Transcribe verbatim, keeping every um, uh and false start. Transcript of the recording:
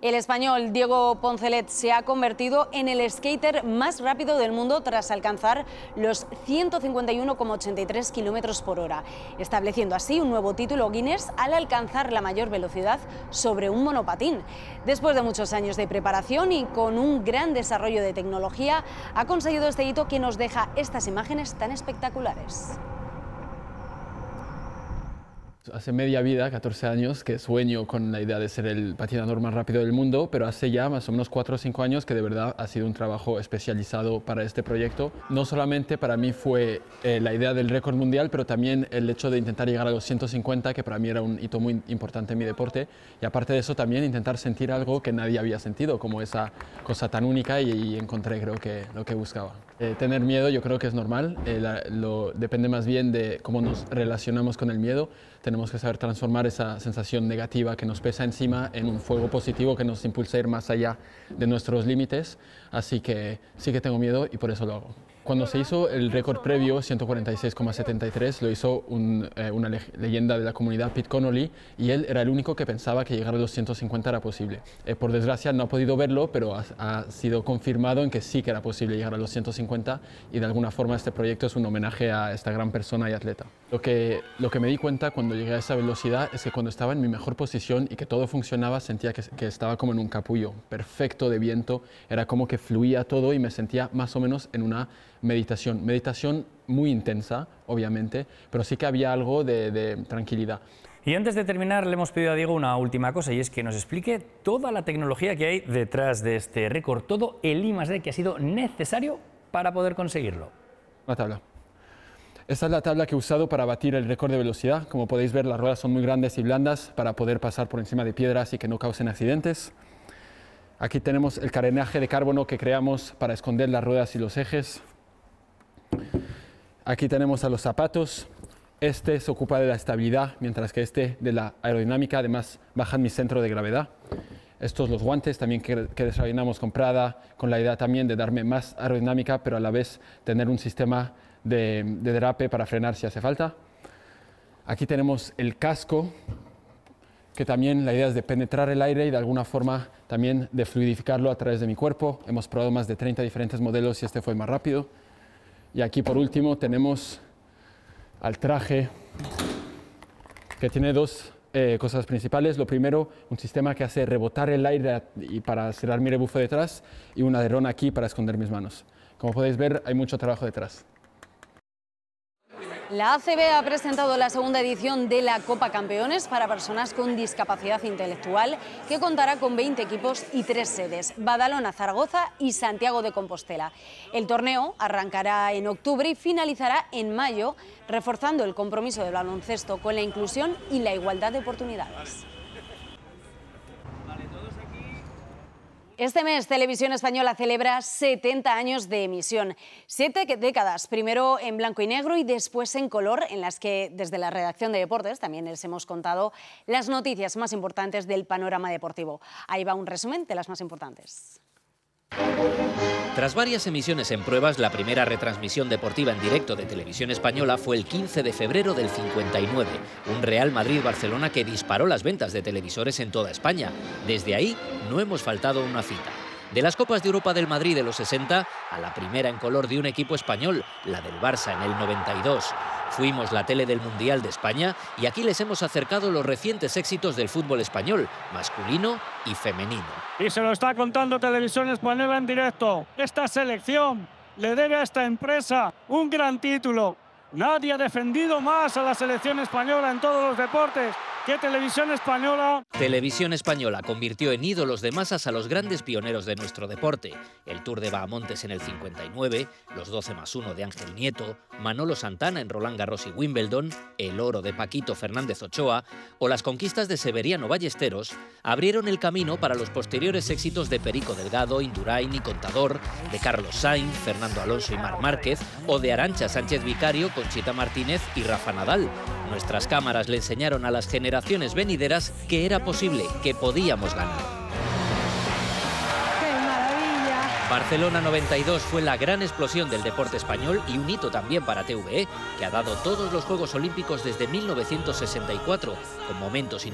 El español Diego Poncelet se ha convertido en el skater más rápido del mundo tras alcanzar los ciento cincuenta y uno coma ochenta y tres kilómetros por hora, estableciendo así un nuevo título Guinness al alcanzar la mayor velocidad sobre un monopatín. Después de muchos años de preparación y con un gran desarrollo de tecnología, ha conseguido este hito que nos deja estas imágenes tan espectaculares. Hace media vida, catorce años, que sueño con la idea de ser el patinador más rápido del mundo, pero hace ya más o menos cuatro o cinco años que de verdad ha sido un trabajo especializado para este proyecto. No solamente para mí fue eh, la idea del récord mundial, pero también el hecho de intentar llegar a los ciento cincuenta, que para mí era un hito muy importante en mi deporte, y aparte de eso también intentar sentir algo que nadie había sentido, como esa cosa tan única, y, y encontré creo que lo que buscaba. Eh, tener miedo yo creo que es normal, eh, la, lo, depende más bien de cómo nos relacionamos con el miedo. Tenemos que saber transformar esa sensación negativa que nos pesa encima en un fuego positivo que nos impulsa a ir más allá de nuestros límites, así que sí que tengo miedo y por eso lo hago. Cuando se hizo el récord previo, ciento cuarenta y seis coma setenta y tres, lo hizo un, eh, una le leyenda de la comunidad, Pete Connolly, y él era el único que pensaba que llegar a los ciento cincuenta era posible. Eh, por desgracia no ha podido verlo, pero ha, ha sido confirmado en que sí que era posible llegar a los ciento cincuenta, y de alguna forma este proyecto es un homenaje a esta gran persona y atleta. Lo que, lo que me di cuenta cuando llegué a esa velocidad es que cuando estaba en mi mejor posición y que todo funcionaba, sentía que, que estaba como en un capullo perfecto de viento, era como que fluía todo y me sentía más o menos en una meditación, meditación muy intensa, obviamente, pero sí que había algo de, de tranquilidad. Y antes de terminar, le hemos pedido a Diego una última cosa, y es que nos explique toda la tecnología que hay detrás de este récord, todo el I más D que ha sido necesario para poder conseguirlo. Una tabla. Esta es la tabla que he usado para batir el récord de velocidad. Como podéis ver, las ruedas son muy grandes y blandas para poder pasar por encima de piedras y que no causen accidentes. Aquí tenemos el carenaje de carbono que creamos para esconder las ruedas y los ejes. Aquí tenemos a los zapatos. Este se ocupa de la estabilidad, mientras que este de la aerodinámica. Además, bajan mi centro de gravedad. Estos los guantes también que, que desarrollamos con Prada, con la idea también de darme más aerodinámica, pero a la vez tener un sistema de, de derrape para frenar si hace falta. Aquí tenemos el casco, que también la idea es de penetrar el aire y de alguna forma también de fluidificarlo a través de mi cuerpo. Hemos probado más de treinta diferentes modelos y este fue el más rápido. Y aquí por último tenemos al traje, que tiene dos eh, cosas principales. Lo primero, un sistema que hace rebotar el aire y para cerrar mi rebufo detrás, y un alerón aquí para esconder mis manos. Como podéis ver, hay mucho trabajo detrás. La A C B ha presentado la segunda edición de la Copa Campeones para personas con discapacidad intelectual, que contará con veinte equipos y tres sedes: Badalona, Zaragoza y Santiago de Compostela. El torneo arrancará en octubre y finalizará en mayo, reforzando el compromiso del baloncesto con la inclusión y la igualdad de oportunidades. Este mes Televisión Española celebra setenta años de emisión, siete décadas, primero en blanco y negro y después en color, en las que desde la redacción de deportes también les hemos contado las noticias más importantes del panorama deportivo. Ahí va un resumen de las más importantes. Tras varias emisiones en pruebas, la primera retransmisión deportiva en directo de Televisión Española fue el quince de febrero del cincuenta y nueve, un Real Madrid-Barcelona que disparó las ventas de televisores en toda España. Desde ahí no hemos faltado una cita. De las Copas de Europa del Madrid de los sesenta a la primera en color de un equipo español, la del Barça en el noventa y dos. Fuimos la tele del Mundial de España y aquí les hemos acercado los recientes éxitos del fútbol español, masculino y femenino. Y se lo está contando Televisión Española en directo. Esta selección le debe a esta empresa un gran título. Nadie ha defendido más a la selección española en todos los deportes que Televisión Española. Televisión Española convirtió en ídolos de masas a los grandes pioneros de nuestro deporte. El Tour de Bahamontes en el cincuenta y nueve, los doce más uno de Ángel Nieto, Manolo Santana en Roland Garros y Wimbledon, el oro de Paquito Fernández Ochoa o las conquistas de Severiano Ballesteros abrieron el camino para los posteriores éxitos de Perico Delgado, Indurain y Contador, de Carlos Sainz, Fernando Alonso y Marc Márquez, o de Arantxa Sánchez Vicario, Conchita Martínez y Rafa Nadal. Nuestras cámaras le enseñaron a las generaciones venideras que era posible, que podíamos ganar. ¡Qué maravilla! Barcelona noventa y dos fue la gran explosión del deporte español y un hito también para T V E, que ha dado todos los Juegos Olímpicos desde mil novecientos sesenta y cuatro, con momentos